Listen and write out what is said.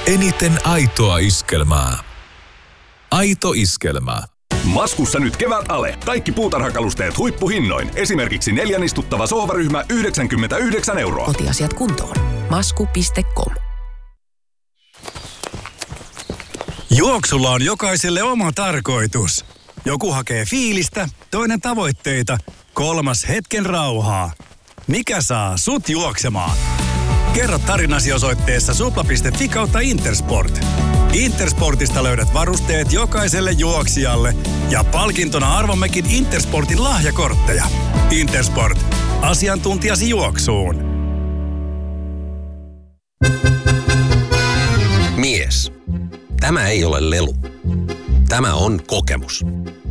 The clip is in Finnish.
eniten aitoa iskelmää. Aito iskelmä. Maskussa nyt kevät-ale. Kaikki puutarhakalusteet huippuhinnoin. Esimerkiksi 4 istuttava sohvaryhmä 99 €. Kotiasiat kuntoon. Masku.com. Juoksulla on jokaiselle oma tarkoitus. Joku hakee fiilistä, toinen tavoitteita, kolmas hetken rauhaa. Mikä saa sut juoksemaan? Kerro tarinasi osoitteessa supla.fi/Intersport. Intersportista löydät varusteet jokaiselle juoksijalle ja palkintona arvommekin Intersportin lahjakortteja. Intersport. Asiantuntijasi juoksuun. Mies. Tämä ei ole lelu. Tämä on kokemus.